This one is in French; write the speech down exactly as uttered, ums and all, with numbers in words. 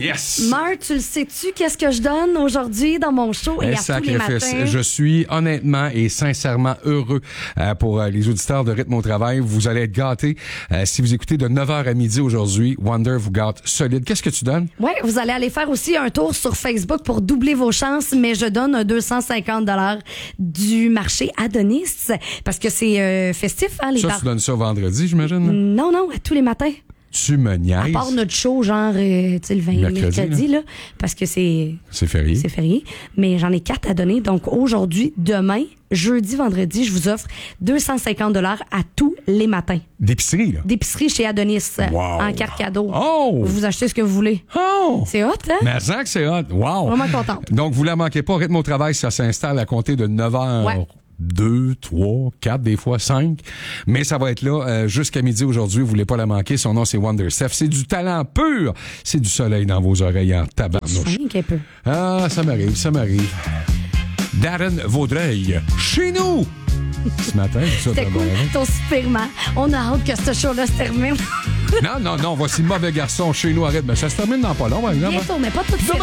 Yes! Marc, tu le sais-tu, qu'est-ce que je donne aujourd'hui dans mon show et, et à tous les matins? Je suis honnêtement et sincèrement heureux euh, pour euh, les auditeurs de Rythme au travail. Vous allez être gâtés. Euh, si vous écoutez de neuf heures à midi aujourd'hui, Wonder vous gâte solide. Qu'est-ce que tu donnes? Oui, vous allez aller faire aussi un tour sur Facebook pour doubler vos chances, mais je donne un deux cent cinquante dollars du marché Adonis parce que c'est euh, festif, hein, les Ça, bar- tu donnes ça vendredi, j'imagine? Non, non, à tous les matins. Tu me niaises. À part notre show, genre, euh, tu sais, le vingt Mercredi, mercredi, là. là, parce que c'est... C'est férié. C'est férié. Mais j'en ai quatre à donner. Donc, aujourd'hui, demain, jeudi, vendredi, je vous offre deux cent cinquante dollars à tous les matins. D'épicerie, là? D'épicerie chez Adonis. Wow. En carte cadeau. Oh! Vous achetez ce que vous voulez. Oh! C'est hot, hein? Mais ça que c'est hot. Wow! Vraiment contente. Donc, vous la manquez pas. Rythme au travail, ça s'installe à compter de neuf heures. Ouais. Deux, trois, quatre, des fois cinq. Mais ça va être là euh, jusqu'à midi aujourd'hui. Vous voulez pas la manquer. Son nom, c'est Wonder Steph. C'est du talent pur. C'est du soleil dans vos oreilles en tabarnouche. Un peu. Ah, ça m'arrive, ça m'arrive. Darren Vaudreuil, chez nous! Ce matin, ça, C'était ça cool, va, ton Superman. On a hâte que ce show-là se termine. Non, non, non, voici Mauvais Garçon chez nous. Arrête, mais ça se termine dans pas long, par exemple. Bientôt, mais pas tout de suite.